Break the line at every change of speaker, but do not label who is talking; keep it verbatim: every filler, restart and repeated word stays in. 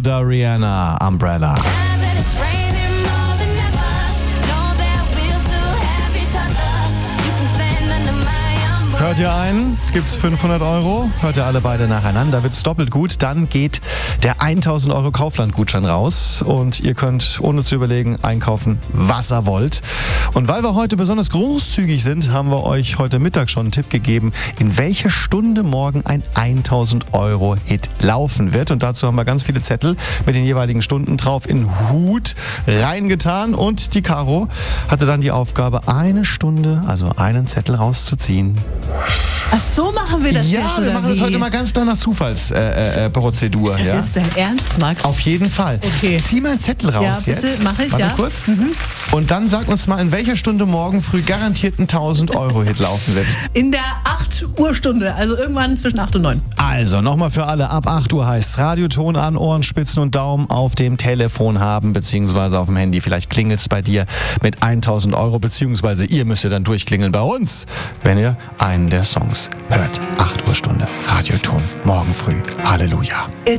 oder Rihanna, Umbrella. Hört ihr ein, gibt's fünfhundert Euro. Hört ihr alle beide nacheinander, wird's doppelt gut. Dann geht der tausend Euro Kaufland-Gutschein raus und ihr könnt ohne zu überlegen einkaufen, was ihr wollt. Und weil wir heute besonders großzügig sind, haben wir euch heute Mittag schon einen Tipp gegeben, in welcher Stunde morgen ein tausend Euro Hit laufen wird. Und dazu haben wir ganz viele Zettel mit den jeweiligen Stunden drauf in Hut reingetan. Und die Caro hatte dann die Aufgabe, eine Stunde, also einen Zettel rauszuziehen.
Ach so, machen wir das
ja,
jetzt,
Ja, wir
oder
machen
wie?
das heute mal ganz nach Zufallsprozedur. Äh, äh,
Ist das
ja?
jetzt dein Ernst, Max?
Auf jeden Fall.
Okay.
Zieh mal einen Zettel raus
ja, bitte,
jetzt.
Mach ich,
Warte
ja.
kurz.
Mhm.
Und dann sag uns mal, in welcher Stunde morgen früh garantiert ein tausend Euro Hit laufen wird.
In der acht Uhr Stunde, also irgendwann zwischen acht und neun.
Also, nochmal für alle, ab acht Uhr heißt Radioton an, Ohrenspitzen und Daumen auf dem Telefon haben, beziehungsweise auf dem Handy. Vielleicht klingelt es bei dir mit tausend Euro, beziehungsweise ihr müsst ja dann durchklingeln bei uns, wenn ihr einen der Songs hört. acht Uhr Stunde, Radioton, morgen früh. Halleluja.
It